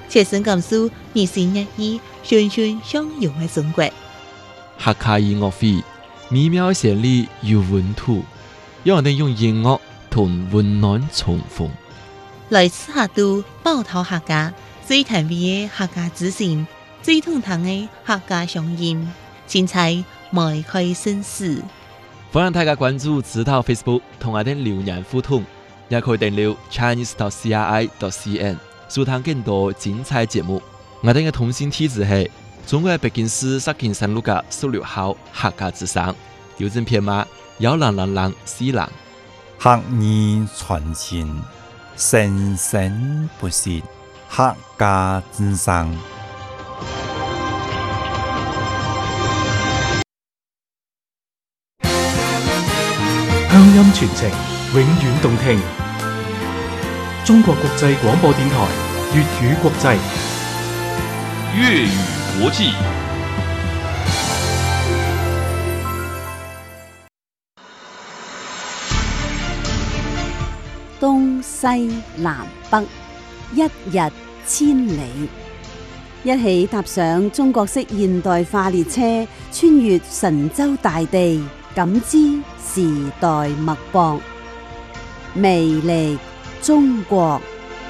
切身感受熱情日益循循相融嘅中國。 客家音樂會美妙旋律有溫度，讓我哋用音樂同溫暖重逢。 來自下都寶島客家最甜美嘅客家之聲，最通透嘅客家鄉音，精彩邁開新事。 歡迎大家關注指導 Facebook 同我哋留言互動，也可以訂閱 chinese.cri.cn 收聽更多精彩節目。我哋嘅通信地址係中國北京市石景山路嘅16號客家之聲，郵政編碼10004 客語傳情，生生不息，客家之聲。 鄉音傳情，永遠動聽。中國國際廣播電台粵語國際， 粵語國際。 東西南北，一日千里。一起踏上中國式現代化列車，穿越神州大地，感知時代脈搏，魅力中國。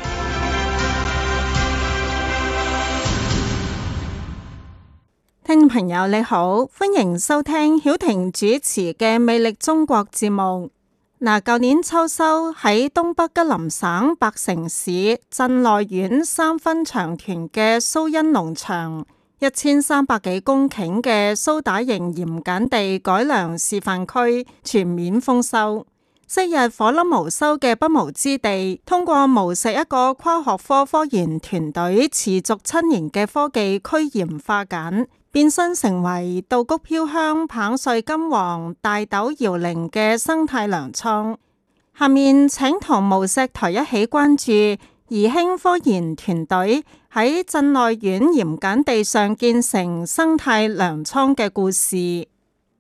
聽眾朋友你好，歡迎收聽曉婷主持嘅《魅力中國》節目。舊年秋收喺東北吉林省白城市鎮內縣三分場團嘅蘇恩農場1300幾公頃嘅蘇打型鹽鹼地改良示範區全面豐收。昔日火粒無收嘅不毛之地，通過無錫一個跨學科科研團隊持續7年嘅科技驅鹽化鹼，變身成為稻谷飄香、棒穗金黃、大豆搖鈴嘅生態糧倉。下面請同無錫台一起關注宜興科研團隊喺鎮內縣鹽鹼地上建成生態糧倉嘅故事。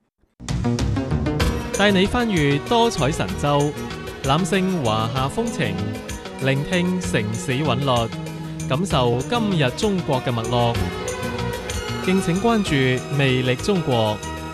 帶你翻閱多彩神州，覽勝華夏風情，聆聽城市韻律，感受今日中國嘅脈絡。敬請關注魅力中國。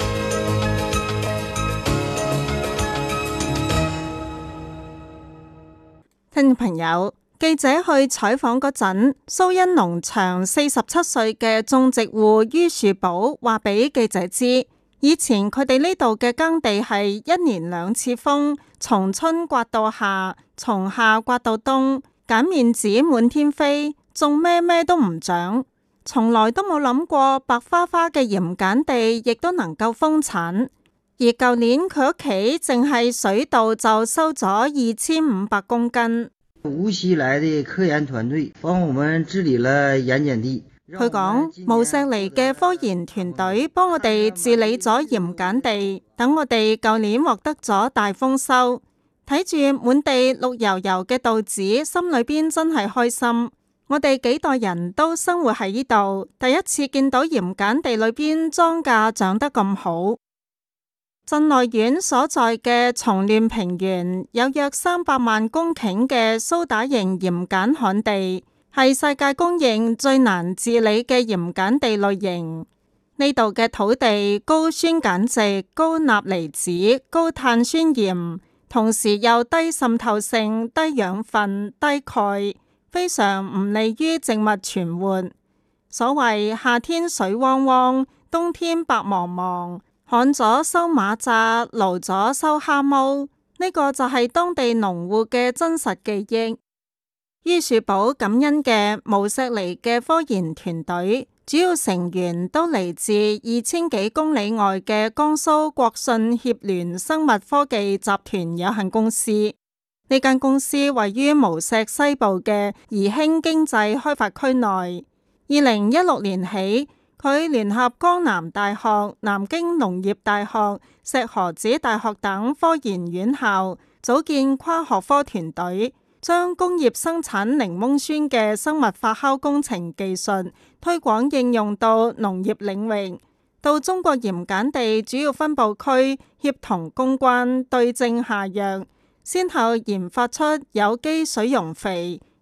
聽眾朋友，記者去採訪嗰陣，蘇恩農場47歲嘅種植戶于樹寶話俾記者知，以前佢哋呢度嘅耕地係1年2次風，從春刮到夏，從夏刮到冬，鹼面子滿天飛，種咩都唔長。從來都冇諗過白花花嘅鹽鹼地亦都能夠豐產，而舊年佢屋企淨係水稻就收咗2500公斤。 無錫來的科研團隊幫我們治理了鹽鹼地。 佢講無錫嚟嘅科研團隊幫我哋治理咗鹽鹼地，等我哋舊年獲得咗大豐收。睇住滿地綠油油嘅稻子，心裏邊真係開心。我哋幾代人都生活喺呢度，第一次見到鹽鹼地裏邊莊稼長得咁好。鎮內縣所在嘅松嫩平原有約300萬公頃嘅蘇打型鹽鹼旱地，係世界公認最難治理嘅鹽鹼地類型。呢度嘅土地高酸鹼值、高鈉離子、高碳酸鹽，同時又低滲透性、低養分、低鈣，非常唔利於植物存活。所謂夏天水汪汪，冬天白茫茫，旱咗收馬扎，澇咗收蝦毛，呢個就係當地農戶嘅真實記憶。于樹寶感恩嘅無錫嚟嘅科研團隊，主要成員都嚟自2000幾公里外嘅江蘇國信協聯生物科技集團有限公司。呢間公司位於無錫西部嘅宜興經濟開發區內。2016年起，佢聯合江南大學、南京農業大學、石河子大學等科研院校，組建跨學科團隊，將工業生產檸檬酸嘅生物發酵工程技術推廣應用到農業領域，到中國鹽鹼地主要分佈區協同攻關，對症下藥。先後研發出有機水溶肥、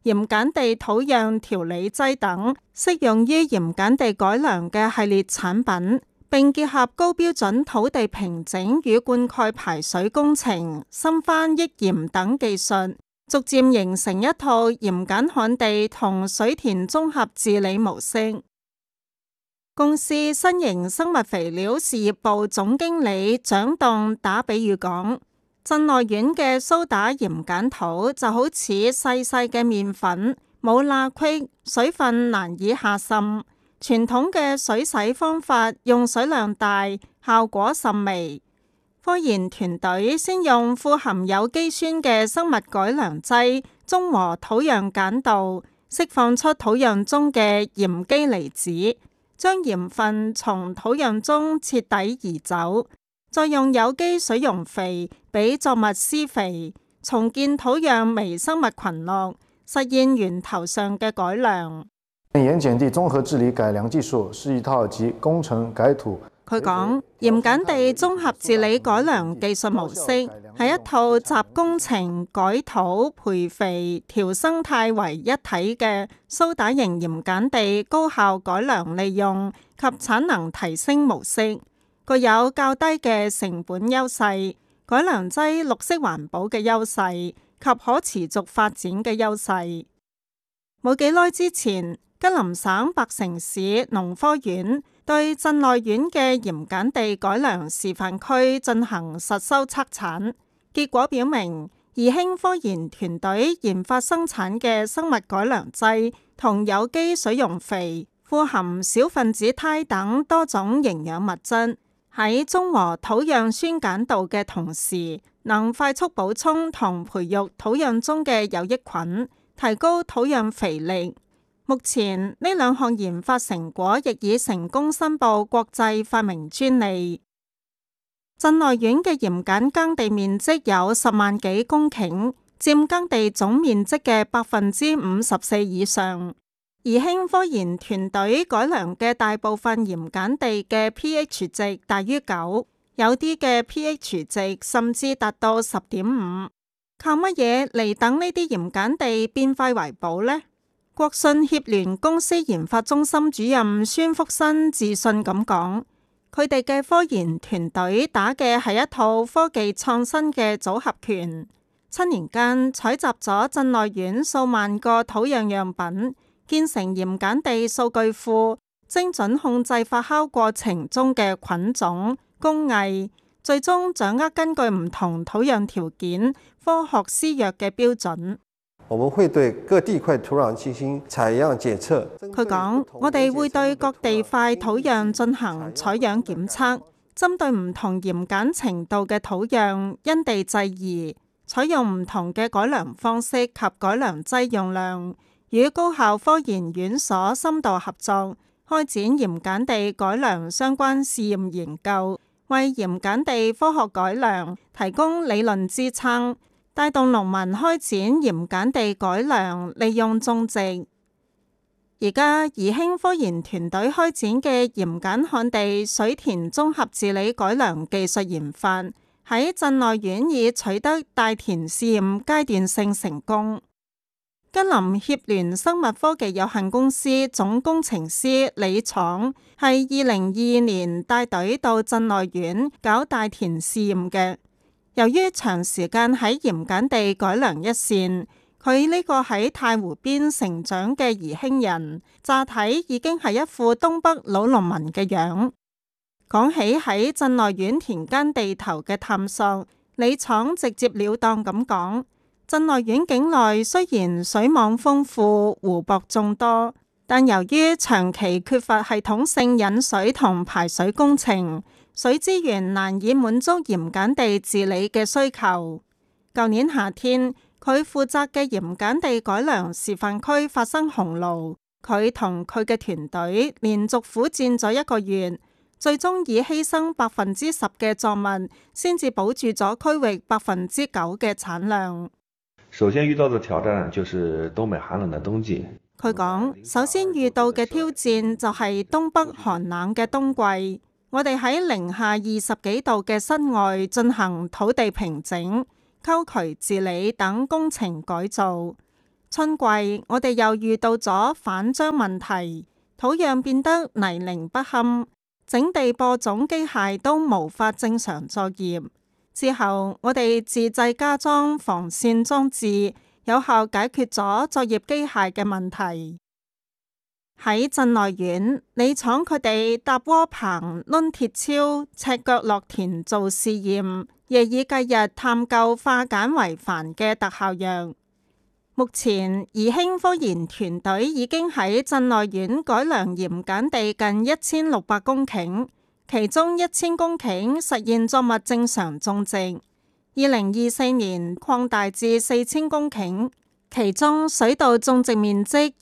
鹽鹼地土壤調理劑等，適用於鹽鹼地改良嘅系列產品，並結合高標準土地平整與灌溉排水工程、深翻抑鹽等技術，逐漸形成一套鹽鹼旱地同水田綜合治理模式。公司新型生物肥料事業部總經理蔣棟打比喻講，鎮內縣嘅蘇打鹽鹼土就好似細細嘅麵粉，冇罅隙，水分難以下滲。傳統嘅水洗方法用水量大，效果甚微。科研團隊先用富含有機酸嘅生物改良劑中和土壤鹼度，釋放出土壤中嘅鹽基離子，將鹽分從土壤中徹底移走，再用有機水溶肥俾作物施肥，重建土壤微生物群落，實現源頭上嘅改良。 鹽鹼地綜合治理改良技術是一套集工程改土。 佢講，鹽鹼地綜合治理改良技術模式係一套集工程、改土、培肥、調生態為一體嘅蘇打型鹽鹼地高效改良利用及產能提升模式，具有較低嘅成本優勢、改良劑綠色環保嘅優勢及可持續發展嘅優勢。冇幾耐之前，吉林省白城市農科院對鎮內縣嘅鹽鹼地改良示範區進行實收測產，結果表明，宜興科研團隊研發生產嘅生物改良劑同有機水溶肥，富含小分子肽等多種營養物質，喺中和土壤酸鹼度嘅同時，能快速補充同培育土壤中嘅有益菌，提高土壤肥力。目前呢兩項研發成果亦已成功申報國際發明專利。鎮內縣嘅鹽鹼耕地面積有10萬幾公頃，佔耕地總面積嘅54%以上。宜興科研團隊改良嘅大部分鹽鹼地嘅 pH 值大於9，有啲嘅 pH 值甚至達到10.5。靠乜嘢嚟等呢啲鹽鹼地變廢為寶呢？國信協聯公司研發中心主任孫福新自信咁講，佢哋嘅科研團隊打嘅係一套科技創新嘅組合拳，7年間採集咗鎮內縣數萬個土壤樣品，建成鹽鹼地數據庫，精準控制發酵過程中嘅菌種、工藝，最終掌握根據唔同土壤條件科學施藥嘅標準。 我們會對各地塊土壤進行採樣檢測。 佢講，我哋會對各地塊土壤進行採樣檢測，針對唔同鹽鹼程度嘅土壤，因地制宜，採用唔同嘅改良方式及改良劑用量，與高校科研院所深度合作，開展鹽鹼地改良相關試驗研究，為鹽鹼地科學改良提供理論支撐，帶動農民開展鹽鹼地改良利用種植。而家宜興科研團隊開展嘅鹽鹼旱地水田綜合治理改良技術研發，喺鎮內縣已取得大田試驗階段性成功。吉林協聯生物科技有限公司總工程師李闖係2022年帶隊到鎮內縣搞大田試驗嘅。由於長時間喺鹽鹼地改良一線，佢呢個喺太湖邊成長嘅宜興人，乍睇已經係一副東北老農民嘅樣。講起喺鎮內縣田間地頭嘅探索，李闖直接了當咁講，鎮內縣境內雖然水網豐富、湖泊眾多，但由於長期缺乏系統性引水同排水工程，水資源難以滿足鹽鹼地治理嘅需求。舊年夏天，佢負責嘅鹽鹼地改良示範區發生洪澇，佢同佢嘅團隊連續苦戰咗1個月，最終以犧牲10%嘅作物，先至保住咗區域9%嘅產量。 首先遇到的挑戰就是東北寒冷的冬季。 佢講，首先遇到嘅挑戰就係東北寒冷嘅冬季。我哋喺零下20幾度嘅室外進行土地平整、溝渠治理等工程改造， 春季我哋又遇到咗反漿問題，土壤變得泥濘不堪，整地播種機械都無法正常作業。之後我哋自製加裝防線裝置，有效解決咗作業機械嘅問題。喺鎮內縣，李廠佢哋搭窩棚、掄鐵鍬、赤腳落田做試驗，夜以繼日探究化鹼為繁嘅特效藥。目前宜興科研團隊已經喺鎮內縣改良鹽鹼地近1600公頃，其中1000公頃實現作物正常種植。2024年擴大至4000公頃。其中水稻種植面積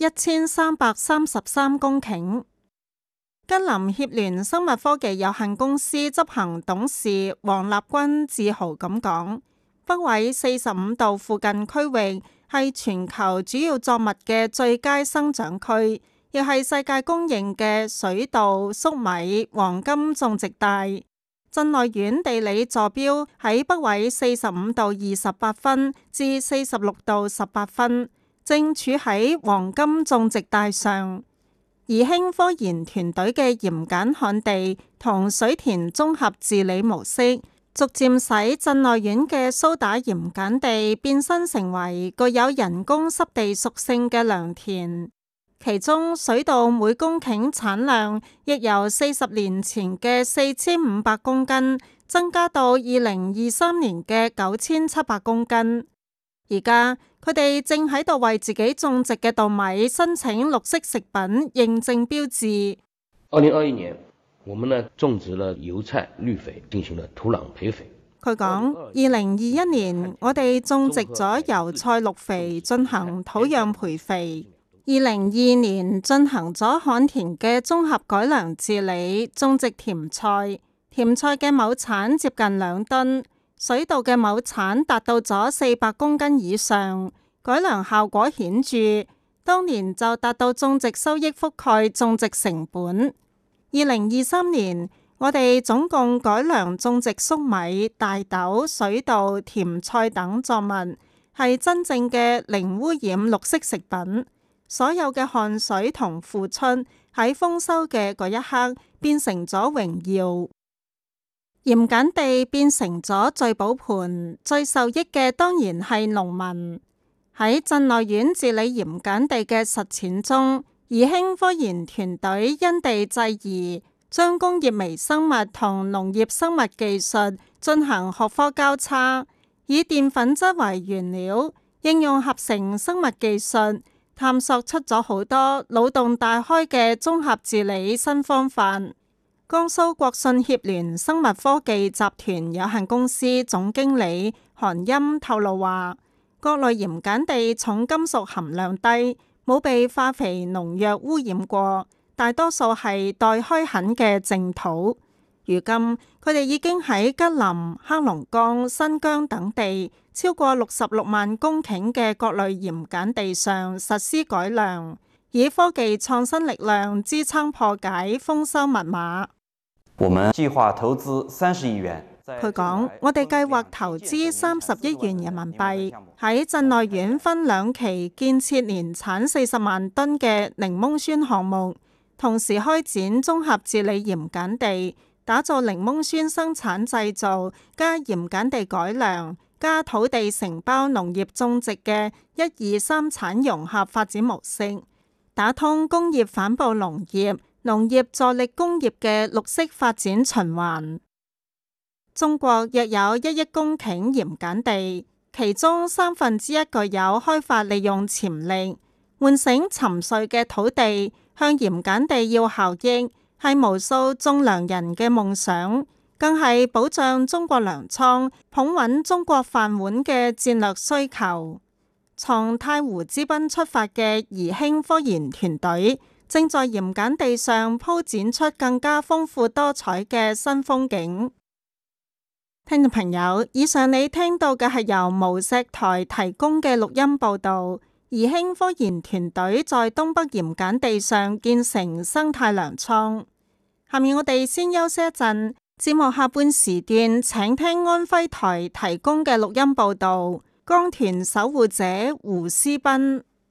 1333公頃。吉林協聯生物科技有限公司執行董事黃立軍自豪咁講：北緯45度附近區域係全球主要作物嘅最佳生長區，亦係世界公認嘅水稻、粟米黃金種植帶。鎮內縣地理坐標喺北緯45度28分至46度18分，正處喺黃金種植帶上。宜興科研團隊嘅鹽鹼旱地同水田綜合治理模式，逐漸使鎮內縣嘅蘇打鹽鹼地變身成為具有人工濕地屬性嘅良田。其中水稻每公頃產量亦由40年前嘅4500公斤增加到2023年嘅9700公斤。而家佢哋正喺度為自己種植嘅稻米申請綠色食品認證標誌。 2021年，我們呢種植了油菜、綠肥，進行了土壤培肥。 佢講，2021年我哋種植咗油菜、綠肥，進行土壤培肥。2022年進行咗旱田嘅綜合改良治理，種植甜菜。甜菜嘅畝產接近2噸，水稻嘅畝產達到咗400公斤以上，改良效果顯著。當年就達到種植收益覆蓋種植成本。2023年我哋總共改良種植粟米、大豆、水稻、甜菜等作物，係真正嘅零污染綠色食品。所有嘅汗水同付出喺豐收嘅嗰一刻變成咗榮耀，鹽鹼地變成咗聚寶盆，最受益嘅當然係農民。喺鎮內縣治理鹽鹼地嘅實踐中，宜興科研團隊因地制宜，將工業微生物同農業生物技術進行學科交叉，以澱粉質為原料，應用合成生物技術，探索出咗好多腦洞大開嘅綜合治理新方法。江蘇國信協聯生物科技集團有限公司總經理韓鑫透露話，各類鹽鹼地重金屬含量低，冇被化肥農藥污染過，大多數係待開墾嘅淨土。如今佢哋已經喺吉林、黑龍江、新疆等地超過66萬公頃嘅各類鹽鹼地上實施改良，以科技創新力量支撐破解豐收密碼。 我們計劃投資30億元。 佢講：我哋計劃投資30億元人民幣，喺鎮內縣分2期建設年產40萬噸嘅檸檬酸項目，同時開展綜合治理鹽鹼地，打造檸檬酸生產製造加鹽鹼地改良加土地承包農業種植嘅1、2、3產融合發展模式，打通工業反哺農業、農業助力工業嘅綠色發展循環。中國約有1億公頃鹽鹼地，其中1/3具有開發利用潛力，喚醒沉睡嘅土地，向鹽鹼地要效益，係無數種糧人嘅夢想，更係保障中國糧倉、捧穩中國飯碗嘅戰略需求。從太湖之濱出發嘅宜興科研團隊，正在鹽鹼地上鋪展出更加豐富多彩嘅新風景。聽眾朋友，以上你聽到嘅係由無錫台提供嘅錄音報道。宜興科研團隊在東北鹽鹼地上建成生態糧倉。下面我哋先休息一陣，節目下半時段請聽安徽台提供嘅錄音報道。江豚守護者胡思斌。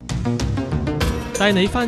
帶你翻